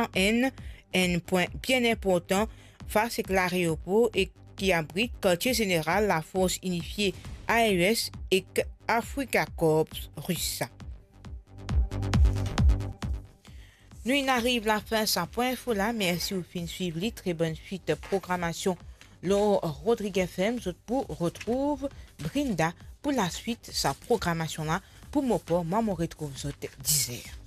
un point bien important face à l'aéroport et qui abrite quartier général la force unifiée AES et Africa Corps russe. Nous arrivons à la fin de ce point info là. Merci au fin suivre les très bonne suite de programmation. Laure Rodriguez FM, je vous retrouve Brinda pour la suite de sa programmation là. Pour moi, je retrouve 10 heures.